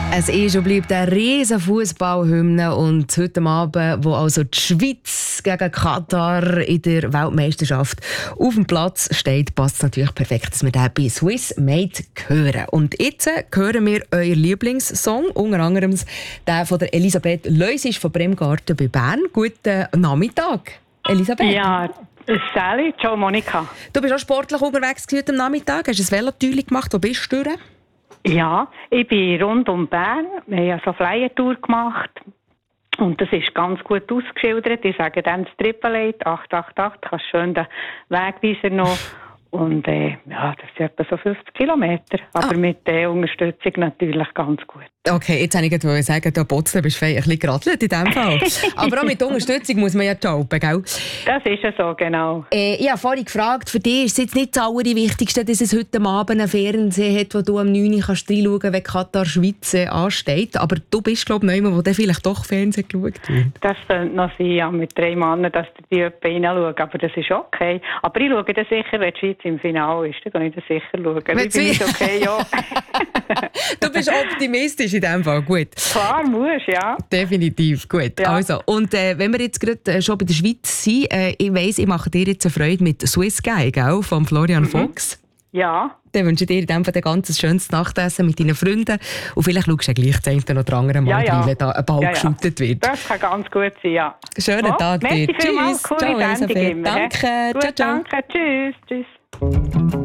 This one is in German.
Es ist und bleibt eine riesen Fußballhymne und heute Abend, wo also die Schweiz gegen Katar in der Weltmeisterschaft auf dem Platz steht, passt es natürlich perfekt, dass wir den bei Swiss Made hören. Und jetzt hören wir euren Lieblingssong, unter anderem den von der Elisabeth Leusisch von Bremgarten bei Bern. Guten Nachmittag, Elisabeth. Ja, Sally, ciao Monika. Du bist auch sportlich unterwegs heute am Nachmittag. Hast du ein Velotüli gemacht? Wo bist du? Ja, ich bin rund um Bern. Wir haben ja so eine Flyer-Tour gemacht. Und das ist ganz gut ausgeschildert. Ich sage dann das Triple 888. Kannst schön den Wegweiser noch. Und ja, das sind etwa so 50 Kilometer. Aber mit der Unterstützung natürlich ganz gut. Okay, jetzt wollte ich gerade sagen, da botzt du bist ein bisschen geradelt in diesem Fall. Aber auch mit Unterstützung muss man ja jobben, gell? Das ist ja so, genau. Ich habe vorhin gefragt, für dich ist es jetzt nicht das Allerwichtigste, dass es heute Abend einen Fernseher hat, wo du am 9 Uhr reinschauen kannst, wenn Katar Schweiz ansteht. Aber du bist, glaube ich, jemand, der vielleicht doch Fernsehen geschaut wird. Das könnte noch sein, ja, mit 3 Männern, dass die reinschauen. Aber das ist okay. Aber ich schaue das sicher, wenn die Schweiz im Finale ist. Dann kann ich das sicher schauen. Ich bin nicht okay, ja. Du bist optimistisch in diesem Fall, gut. Klar, musst, ja. Definitiv, gut. Ja. Also, und wenn wir jetzt gerade schon bei der Schweiz sind, ich weiss, ich mache dir jetzt eine Freude mit Swiss Guy, gell, von Florian Fuchs. Ja. Dann wünsche ich dir in dem Fall ein ganz schönes Nachtessen mit deinen Freunden. Und vielleicht schaust du gleich das eine oder andere Mal rein, wenn da ein Ball geschootet wird. Das kann ganz gut sein, ja. Schönen Tag dir. Tschüss. Ciao, Elisabeth. Danke. Gut, ciao, ciao. Danke. Tschüss.